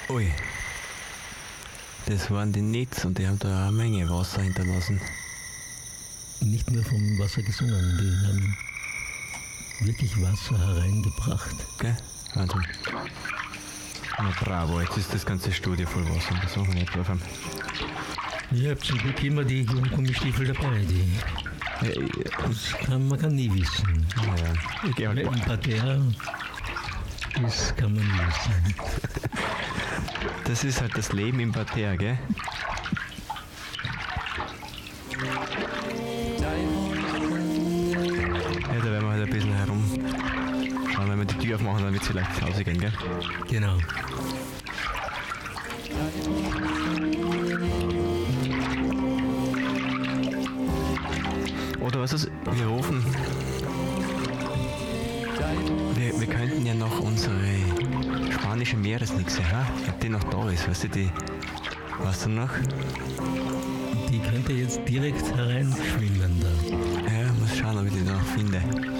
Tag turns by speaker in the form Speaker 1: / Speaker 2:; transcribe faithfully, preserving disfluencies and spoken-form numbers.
Speaker 1: Ui. Das waren die Netz und die haben da eine Menge Wasser hinterlassen.
Speaker 2: Nicht nur vom Wasser gesungen, die haben wirklich Wasser hereingebracht.
Speaker 1: Gell? Wahnsinn. Na bravo, jetzt ist das ganze Studio voll Wasser. Das machen wir nicht drauf haben.
Speaker 2: Ich habe zum Glück immer die Gummistiefel dabei. Die,
Speaker 1: Hey,
Speaker 2: das kann, man kann nie wissen.
Speaker 1: naja, ich geh halt
Speaker 2: Im Parterre, das kann man nie wissen.
Speaker 1: Das ist halt das Leben im Parterre, gell? Ja, da werden wir halt ein bisschen herumschauen, wenn wir die Tür aufmachen, dann wird es vielleicht rausgehen, gell?
Speaker 2: Genau.
Speaker 1: Oder was ist, wir rufen, wir, wir könnten ja noch unsere spanische Meeresnixe, ha? Ob die noch da ist, weißt du, die, weißt du noch?
Speaker 2: Die könnte jetzt direkt hereinschwimmen da.
Speaker 1: Ja, muss schauen, ob ich die noch finde.